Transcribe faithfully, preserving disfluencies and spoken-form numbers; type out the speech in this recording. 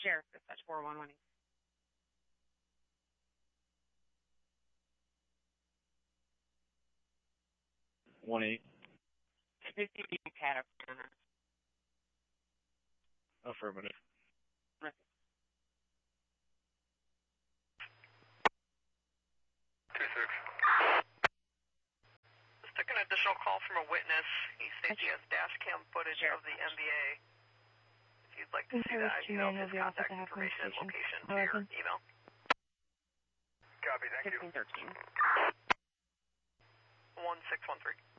Sheriff Dispatch four one one. One eight. fifty Caterpillar. Affirmative. Right. Two six. Just took an additional call from a witness. He states he has dash cam footage Sure. of the M B A. If you'd like to see that, I emailed his contact information and location to your email. Copy, thank you. fifteen thirteen. one six one three.